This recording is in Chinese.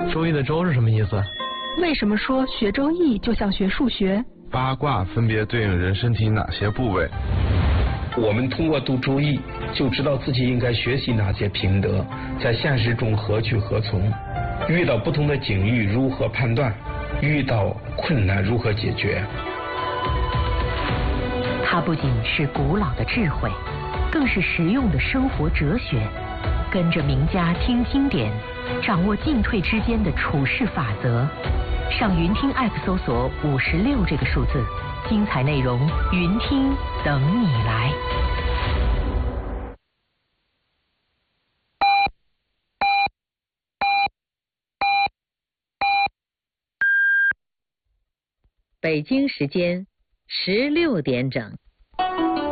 周易的周是什么意思？ 为什么说学周易就像学数学？ 八卦分别对应人身体哪些部位？ 我们通过读周易就知道自己应该学习哪些品德，在现实中何去何从，遇到不同的境遇如何判断，遇到困难如何解决。 它不仅是古老的智慧，更是实用的生活哲学。跟着名家听经典，掌握进退之间的处世法则。上云听 App 搜索56这个数字，精彩内容云听等你来。北京时间16点整。